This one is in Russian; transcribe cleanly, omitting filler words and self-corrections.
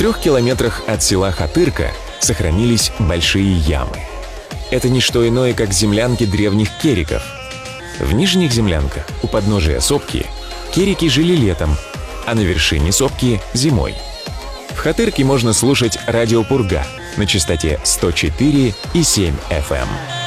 3 километрах от села Хатырка сохранились большие ямы. Это не что иное, как землянки древних кериков. В нижних землянках у подножия сопки керики жили летом, а на вершине сопки — зимой. В Хатырке можно слушать радио «Пурга» на частоте 104,7 FM.